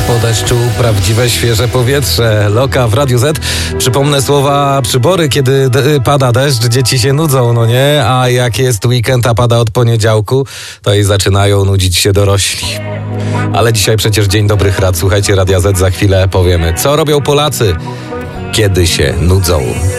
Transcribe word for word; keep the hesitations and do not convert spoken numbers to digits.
po deszczu prawdziwe, świeże powietrze. Loka w Radiu Z. Przypomnę słowa przybory, kiedy d- pada deszcz, dzieci się nudzą, no nie? A jak jest weekend, a pada od poniedziałku, to i zaczynają nudzić się dorośli. Ale dzisiaj przecież dzień dobrych rad. Słuchajcie Radia Z, za chwilę powiemy, co robią Polacy, kiedy się nudzą.